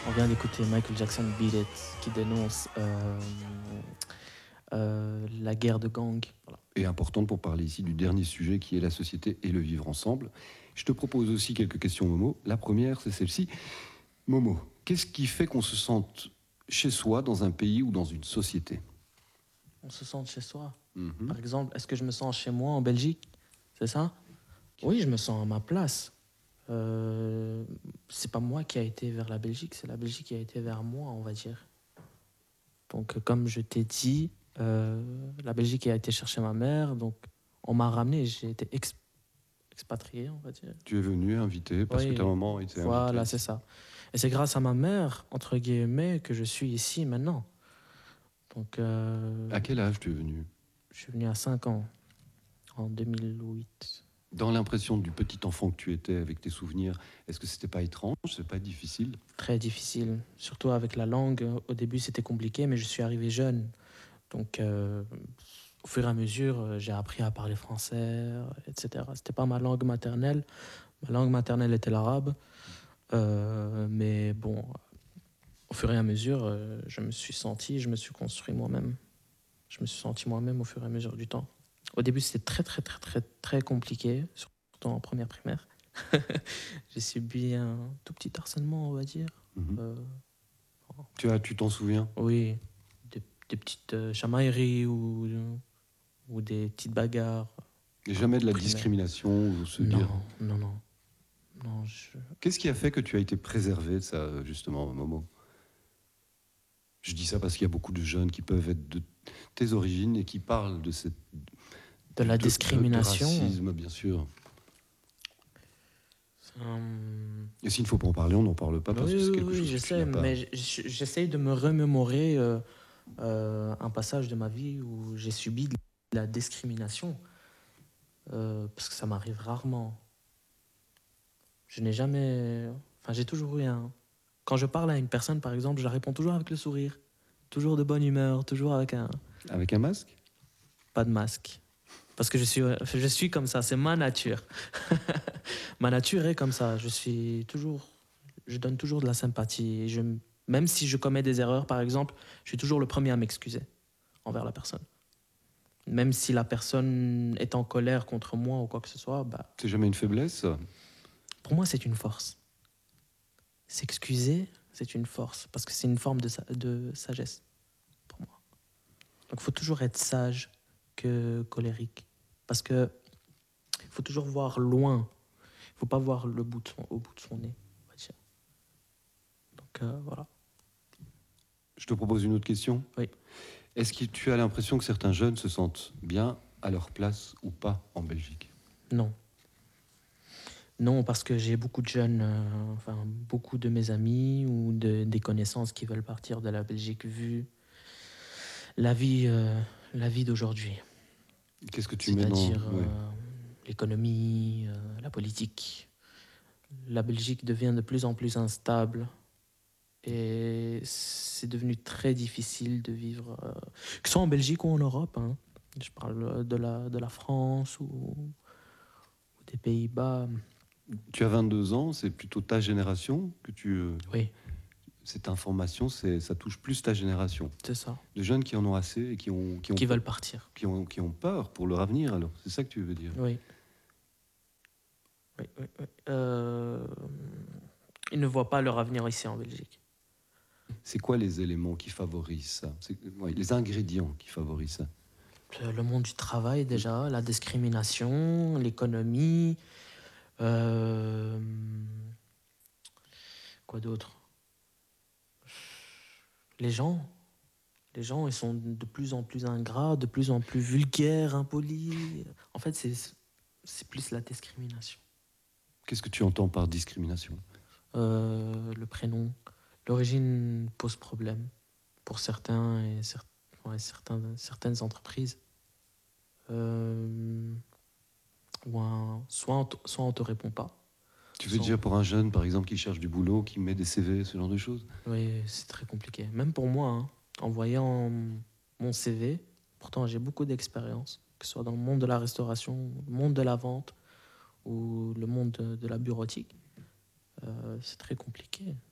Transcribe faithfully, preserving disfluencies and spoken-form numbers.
On vient d'écouter Michael Jackson Beat It qui dénonce euh, euh, la guerre de gang. Voilà. Et importante pour parler ici du dernier sujet qui est la société et le vivre ensemble. Je te propose aussi quelques questions, Momo. La première, c'est celle-ci. Momo, qu'est-ce qui fait qu'on se sente chez soi dans un pays ou dans une société? On se sent chez soi. Mm-hmm. Par exemple, est-ce que je me sens chez moi en Belgique? C'est ça? Oui, je me sens à ma place. Euh, c'est pas moi qui a été vers la Belgique, c'est la Belgique qui a été vers moi, on va dire. Donc, euh, comme je t'ai dit, euh, la Belgique a été chercher ma mère, donc on m'a ramené, j'ai été ex- expatrié, on va dire. Tu es venu invité parce Oui, que ta maman était invitée. voilà, c'est ça. Et c'est grâce à ma mère, entre guillemets, que je suis ici maintenant. Donc, euh, À quel âge tu es venu? je suis venu à cinq ans, en deux mille huit. Dans l'impression du petit enfant que tu étais avec tes souvenirs, est-ce que c'était pas étrange, c'est pas difficile? Très difficile, surtout avec la langue. Au début, c'était compliqué, mais je suis arrivé jeune. Donc, euh, au fur et à mesure, euh, j'ai appris à parler français, euh, et cetera. C'était pas ma langue maternelle. Ma langue maternelle était l'arabe. Euh, mais bon, au fur et à mesure, euh, je me suis senti, je me suis construit moi-même. Je me suis senti moi-même au fur et à mesure du temps. Au début, c'était très, très, très, très, très compliqué, surtout en première primaire. J'ai subi un tout petit harcèlement, on va dire. Mm-hmm. Euh, Tu as, tu t'en souviens? oui, des, des petites euh, chamailleries ou, ou des petites bagarres. Et jamais de la Primaire. discrimination ou se Non, dire... non, non. non je... Qu'est-ce qui a fait que tu as été préservé de ça, justement, Momo? Je dis ça parce qu'il y a beaucoup de jeunes qui peuvent être de tes origines et qui parlent de cette... De la de, discrimination. De, de racisme, bien sûr. Hum... Et s'il ne faut pas en parler, on n'en parle pas parce oui, que c'est oui, quelque oui, chose je que sais, tu n'as pas. mais j'essaye de me remémorer euh, euh, un passage de ma vie où j'ai subi de la discrimination. Euh, parce que ça m'arrive rarement. Je n'ai jamais... Enfin, j'ai toujours eu un... Quand je parle à une personne, par exemple, je la réponds toujours avec le sourire. Toujours de bonne humeur, toujours avec un... Avec un masque? Pas de masque. Parce que je suis, je suis comme ça, c'est ma nature. Ma nature est comme ça. Je suis toujours... Je donne toujours de la sympathie. Je, même si je commets des erreurs, par exemple, je suis toujours le premier à m'excuser envers la personne. Même si la personne est en colère contre moi ou quoi que ce soit, bah... C'est jamais une faiblesse? Pour moi, c'est une force. S'excuser, c'est une force. Parce que c'est une forme de, sa de sagesse, pour moi. Donc, il faut toujours être sage que colérique. Parce que il faut toujours voir loin. Il ne faut pas voir le bout de son, au bout de son nez, on va dire. Donc, euh, voilà. Je te propose une autre question. Oui. Est-ce que tu as l'impression que certains jeunes se sentent bien à leur place ou pas en Belgique? Non. Non, parce que j'ai beaucoup de jeunes, euh, enfin, beaucoup de mes amis ou de, des connaissances qui veulent partir de la Belgique vu la vie, euh, la vie d'aujourd'hui. Qu'est-ce que tu mets dans... C'est-à-dire ouais. euh, l'économie, euh, la politique. La Belgique devient de plus en plus instable et c'est devenu très difficile de vivre, euh, que ce soit en Belgique ou en Europe. Hein. Je parle de la, de la France ou, ou des Pays-Bas. Tu as vingt-deux ans, c'est plutôt ta génération que tu... Oui. Cette information, ça touche plus ta génération. C'est ça. Les jeunes qui en ont assez et qui ont... Qui, ont qui veulent partir. Qui ont, qui ont peur pour leur avenir, alors. C'est ça que tu veux dire? Oui. Oui, oui, oui. Euh... Ils ne voient pas leur avenir ici en Belgique. C'est quoi les éléments qui favorisent ça? Ouais, les ingrédients qui favorisent ça? Le monde du travail déjà, la discrimination, l'économie, euh... quoi d'autre? Les gens. Les gens, ils sont de plus en plus ingrats, de plus en plus vulgaires, impolis. En fait, c'est plus la discrimination. Qu'est-ce que tu entends par discrimination? euh, Le prénom. L'origine pose problème pour certains et cer ouais, certains, certaines entreprises. Euh, ou un, soit, on soit on te répond pas. Tu veux dire pour un jeune, par exemple, qui cherche du boulot, qui met des C V, ce genre de choses? Oui, c'est très compliqué. Même pour moi, hein, en voyant mon C V, pourtant j'ai beaucoup d'expérience, que ce soit dans le monde de la restauration, le monde de la vente ou le monde de, de la bureautique, euh, c'est très compliqué.